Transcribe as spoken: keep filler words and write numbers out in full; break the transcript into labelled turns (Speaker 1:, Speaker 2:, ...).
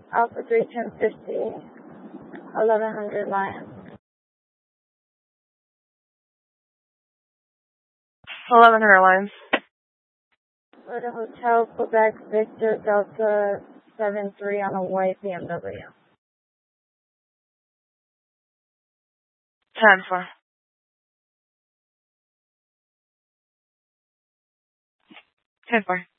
Speaker 1: Alpha three ten fifty, eleven hundred Lion.
Speaker 2: eleven hundred Lion.
Speaker 1: For the Hotel Quebec Victor Delta seven three on a white B M W.
Speaker 2: ten four. ten four.